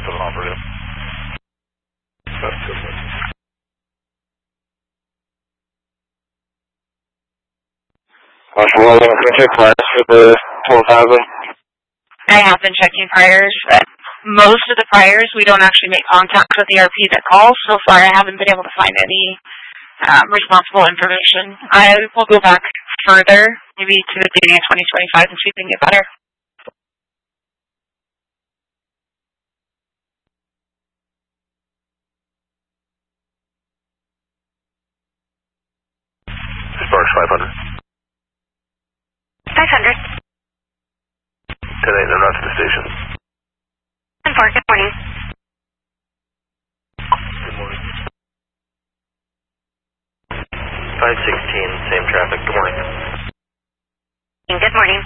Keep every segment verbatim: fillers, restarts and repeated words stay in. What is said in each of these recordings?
seven operative. Marshall, well, can I check priors for the twelve thousand? I have been checking priors, but most of the priors we don't actually make contact with the R P that calls. So far, I haven't been able to find any um, responsible information. I will go back further, maybe to the beginning of twenty twenty-five, and see if we can get better. Sparks five hundred. five hundred. ten eight, they're not to the station. ten four, good morning. Good morning. five sixteen, same traffic, good morning. Good morning.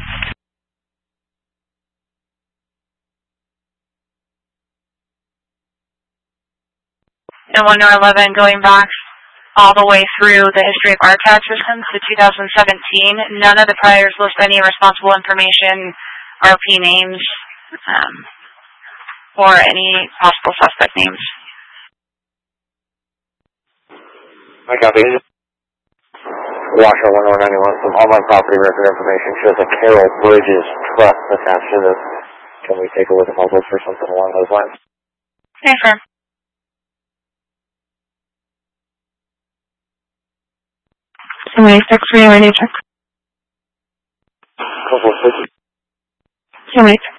No one or eleven going back all the way through the history of our tax systems to two thousand seventeen. None of the priors list any responsible information, R P names, um, or any possible suspect names. I copy. Washer one one ninety-one, some online property record information shows a Carroll Bridges truck attached to this. Can we take a look at all those for something along those lines? Okay, firm. seventy-six, for your radio check. Couple of six. seventy-six.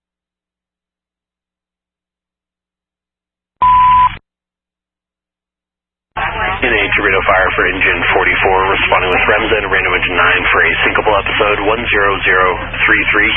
N A Torito Fire for engine forty-four, responding with REMSA and random engine nine for a syncopal episode one zero zero three three.